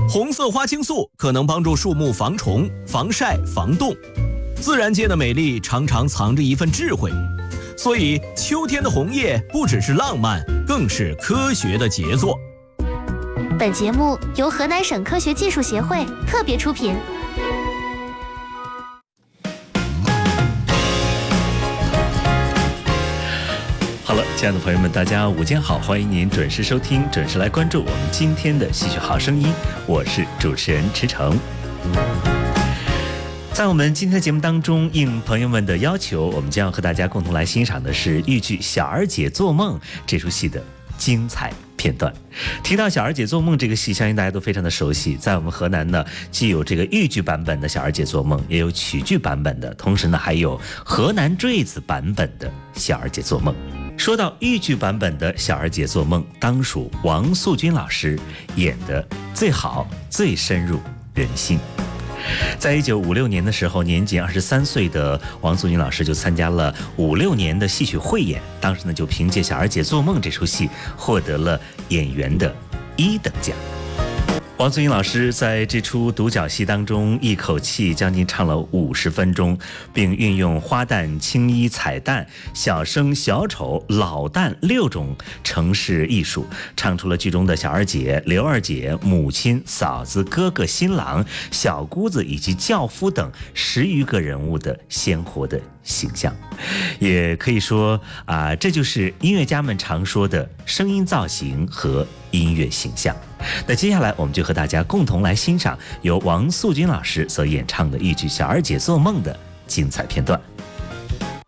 红色花青素可能帮助树木防虫、防晒、防冻。自然界的美丽常常藏着一份智慧，所以秋天的红叶不只是浪漫，更是科学的杰作。 本节目由河南省科学技术协会特别出品。 好了，亲爱的朋友们，大家午间好，欢迎您准时收听，准时来关注我们今天的戏曲好声音，我是主持人池诚。在我们今天的节目当中，应朋友们的要求，我们将要和大家共同来欣赏的是豫剧《小儿姐做梦》这出戏的精彩片段。提到《小儿姐做梦》这个戏，相信大家都非常的熟悉。在我们河南呢，既有这个豫剧版本的《小儿姐做梦》，也有曲剧版本的，同时呢，还有河南坠子版本的《小儿姐做梦》。说到豫剧版本的《小儿姐做梦》，当属王素君老师演得最好、最深入人心。在1956年的时候，年仅23岁的王素君老师就参加了56年的戏曲汇演，当时呢就凭借《小儿姐做梦》这出戏获得了演员的1等奖。王素君老师在这出独角戏当中一口气将近唱了50分钟，并运用花旦、青衣、彩旦、小生、小丑、老旦6种程式艺术，唱出了剧中的小二姐、刘二姐、母亲、嫂子、哥哥、新郎、小姑子以及轿夫等10余个人物的鲜活的形象。也可以说这就是音乐家们常说的声音造型和音乐形象。那接下来我们就和大家共同来欣赏由王素君老师所演唱的豫剧《小儿姐做梦》的精彩片段。